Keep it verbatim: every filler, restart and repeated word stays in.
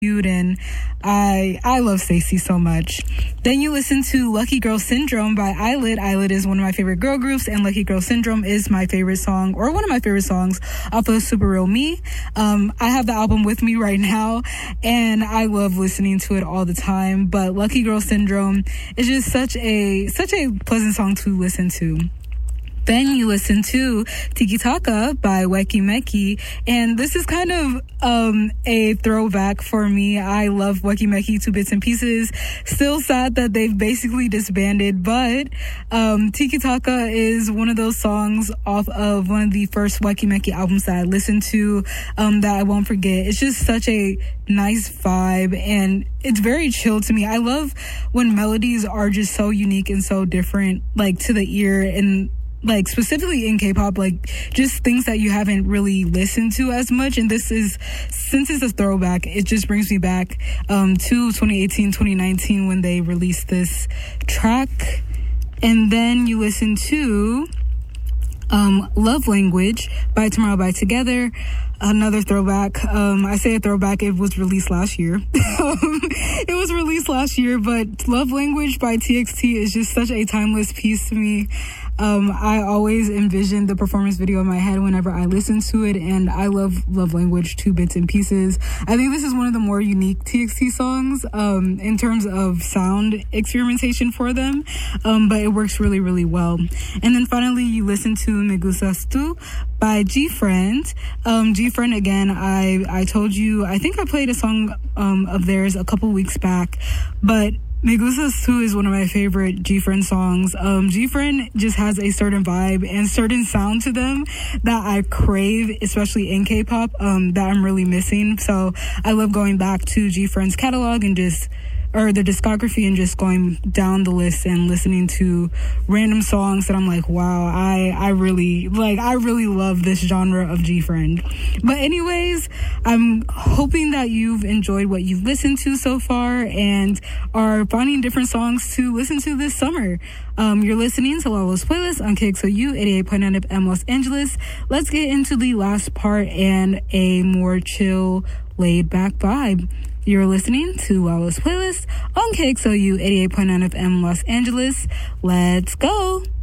cute, and I I love Stacey so much. Then you listen to Lucky Girl Syndrome by Eyelid. Eyelid is one of my favorite girl groups, and Lucky Girl Syndrome is my favorite song, or one of my favorite songs off of Super Real Me. Um, I have the album with me right now, and I love listening to it all the time. But Lucky Girl Syndrome is just such a such a pleasant song to listen to. Then you listen to Tiki Taka by Weki Meki, and this is kind of um, a throwback for me. I love Weki Meki to bits and pieces. Still sad that they've basically disbanded, but um, Tiki Taka is one of those songs off of one of the first Weki Meki albums that I listened to um, that I won't forget. It's just such a nice vibe, and it's very chill to me. I love when melodies are just so unique and so different, like to the ear, and like specifically in K-pop, like just things that you haven't really listened to as much. And this is, since it's a throwback, it just brings me back um, to twenty eighteen, twenty nineteen when they released this track. And then you listen to um, Love Language by Tomorrow by Together. Another throwback. Um, I say a throwback, it was released last year. It was released last year, but Love Language by T X T is just such a timeless piece to me. Um, I always envision the performance video in my head whenever I listen to it, and I love Love Language to bits and pieces. I think this is one of the more unique T X T songs um, in terms of sound experimentation for them, um, but it works really, really well. And then finally, you listen to Me Gustas Tu by G-Friend. Um, G-Friend, again, I, I told you, I think I played a song um, of theirs a couple weeks back, but Me Gustas Tu is one of my favorite G-Friend songs. Um, G-Friend just has a certain vibe and certain sound to them that I crave, especially in K-pop, um, that I'm really missing. So I love going back to G-Friend's catalog and just, or their discography, and just going down the list and listening to random songs that I'm like, wow, I, I really, like, I really love this genre of G-Friend. But anyways, I'm hoping that you've enjoyed what you've listened to so far and are finding different songs to listen to this summer. Um, you're listening to Lala's Playlist on K X O U eighty-eight point nine F M Los Angeles. Let's get into the last part and a more chill, laid-back vibe. You're listening to Lala's Playlist on K X O U eighty-eight point nine F M Los Angeles. Let's go!